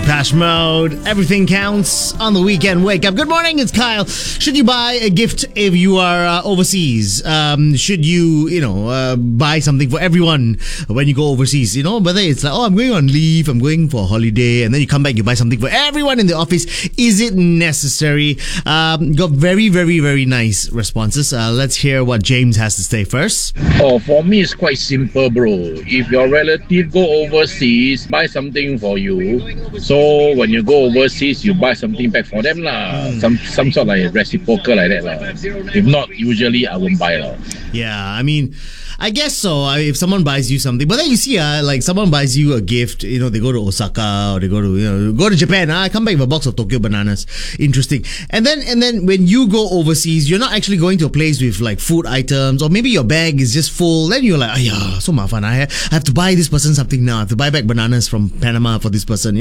Depeche Mode. Everything counts on the weekend. Wake up. Good morning, it's Kyle. Should you buy a gift if you are overseas? Should you, buy something for everyone when you go overseas? Whether it's like, I'm going on leave, I'm going for a holiday, and then you come back, you buy something for everyone in the office. Is it necessary? Got very, very, very nice responses. Let's hear what James has to say first. Oh, for me, it's quite simple, bro. If your relative go overseas, buy something for you. So when you go overseas, you buy something back for them lah. Some sort like reciprocal like that lah. If not, usually I won't buy lah. Yeah, I guess so. If someone buys you something, but then you see, like someone buys you a gift, they go to Osaka or they go to Japan. I come back with a box of Tokyo bananas. Interesting. And then when you go overseas, you're not actually going to a place with like food items, or maybe your bag is just full. Then you're like, so mafan. I have to buy this person something now. I have to buy back bananas from Panama for this person.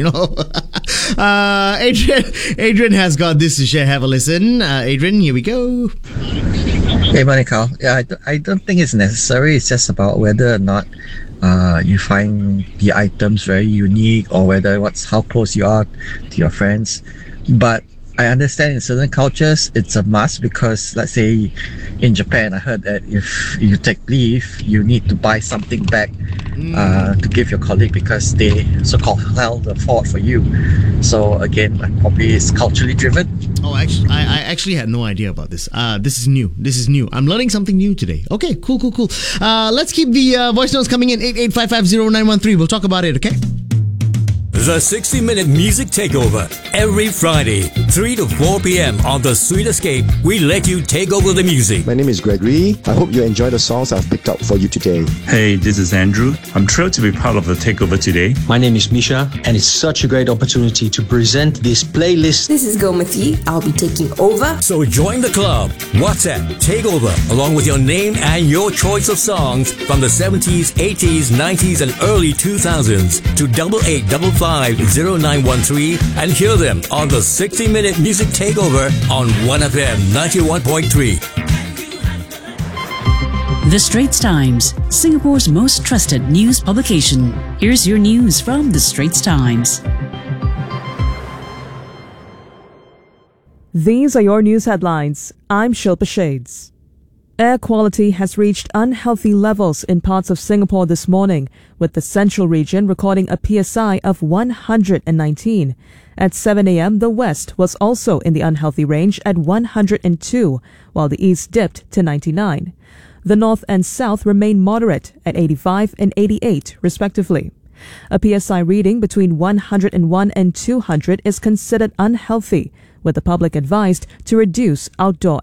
Adrian has got this to share. Have a listen. Adrian, here we go. Hey, morning, Carl. Yeah, I don't think it's necessary. It's just about whether or not you find the items very unique, or whether how close you are to your friends. But I understand in certain cultures it's a must, because let's say in Japan, I heard that if you take leave, you need to buy something back to give your colleague, because they so-called held the fort for you. So again, probably it's culturally driven. Oh, actually, I actually had no idea about this. This is new. I'm learning something new today. Okay, cool. Let's keep the voice notes coming in. 88550913. We'll talk about it, okay? The 60-minute music takeover. Every Friday, 3 to 4 p.m. on The Sweet Escape, we let you take over the music. My name is Gregory. I hope you enjoy the songs I've picked out for you today. Hey, this is Andrew. I'm thrilled to be part of the takeover today. My name is Misha, and it's such a great opportunity to present this playlist. This is Gomati. I'll be taking over. So join the club. WhatsApp Takeover, along with your name and your choice of songs from the 70s, 80s, 90s, and early 2000s to 88550913, and hear them on the 60-minute music takeover on 1FM 91.3. The Straits Times, Singapore's most trusted news publication. Here's your news from The Straits Times. These are your news headlines. I'm Shilpa Shades. Air quality has reached unhealthy levels in parts of Singapore this morning, with the central region recording a PSI of 119. At 7 a.m., the west was also in the unhealthy range at 102, while the east dipped to 99. The north and south remain moderate at 85 and 88, respectively. A PSI reading between 101 and 200 is considered unhealthy, with the public advised to reduce outdoor